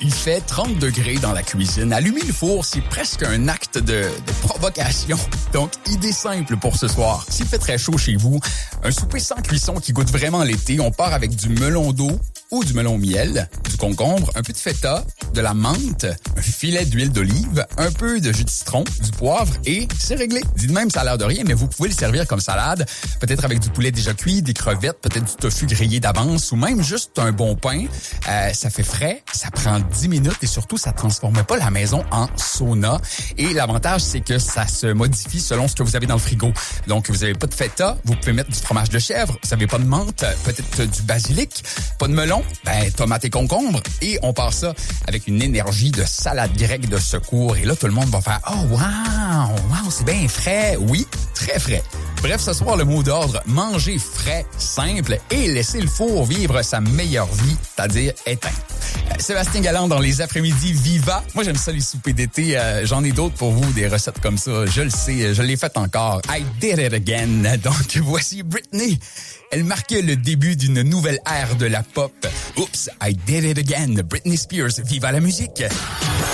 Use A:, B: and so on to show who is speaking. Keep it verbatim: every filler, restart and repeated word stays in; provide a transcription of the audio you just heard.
A: Il fait trente degrés dans la cuisine. Allumer le four, c'est presque un acte de, de provocation. Donc, idée simple pour ce soir. S'il fait très chaud chez vous, un souper sans cuisson qui goûte vraiment l'été, on part avec du melon d'eau ou du melon miel, du concombre, un peu de feta, de la menthe, un filet d'huile d'olive, un peu de jus de citron, du poivre et c'est réglé. Dites même, ça a l'air de rien, mais vous pouvez le servir comme salade, peut-être avec du poulet déjà cuit, des crevettes, peut-être du tofu grillé d'avance ou même juste un bon pain. Euh, ça fait frais, ça prend dix minutes et surtout, ça transforme pas la maison en sauna. Et l'avantage, c'est que ça se modifie selon ce que vous avez dans le frigo. Donc, vous avez pas de feta, vous pouvez mettre du fromage de chèvre, vous avez pas de menthe, peut-être du basilic, pas de melon, ben tomate et concombre. Et on part ça avec une énergie de salade grecque de secours. Et là, tout le monde va faire « Oh, wow! Wow, c'est bien frais! » Oui, très frais. Bref, ce soir, le mot d'ordre, manger frais, simple et laisser le four vivre sa meilleure vie, c'est-à-dire éteint. Euh, Sébastien Galland dans les après-midi Viva. Moi, j'aime ça, les soupers d'été. Euh, j'en ai d'autres pour vous, des recettes comme ça. Je le sais, je l'ai fait encore. I did it again. Donc, voici Britney. Elle marquait le début d'une nouvelle ère de la pop. Oops, I did it again. Britney Spears, viva la musique.